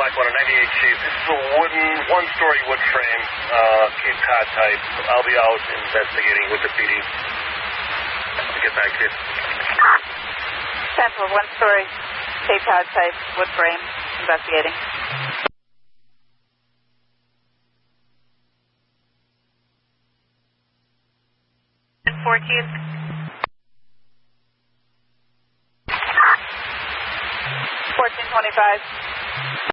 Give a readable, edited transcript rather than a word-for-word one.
Mike 1 98 Chief. This is a one-story wood frame, Cape Cod type. I'll be out investigating with the PD. I'll get back to you. Central, one-story Cape Cod type wood frame, investigating. And 14. 1425.